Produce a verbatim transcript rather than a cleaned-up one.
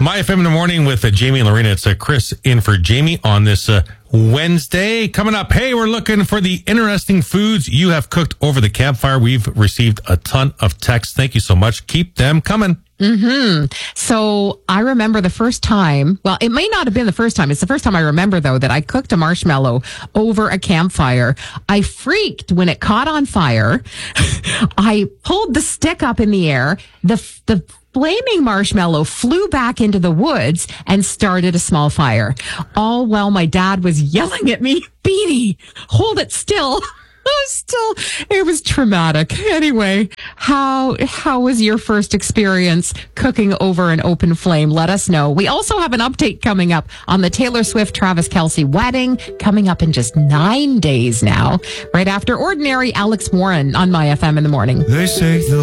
My F M in the morning with uh, Jamie and Lorena. It's uh, Chris in for Jamie on this uh, Wednesday. Coming up, hey, we're looking for the interesting foods you have cooked over the campfire. We've received a ton of texts. Thank you so much. Keep them coming. Mm-hmm. So I remember the first time, well, it may not have been the first time. It's the first time I remember, though, that I cooked a marshmallow over a campfire. I freaked when it caught on fire. I pulled the stick up in the air. The, the flaming marshmallow flew back into the woods and started a small fire. All while my dad was yelling at me, Beanie, hold it still. Still, it was traumatic. Anyway, how how was your first experience cooking over an open flame? Let us know. We also have an update coming up on the Taylor Swift Travis Kelce wedding, coming up in just nine days now. Right after Ordinary, Alex Warren on My F M in the morning. They say the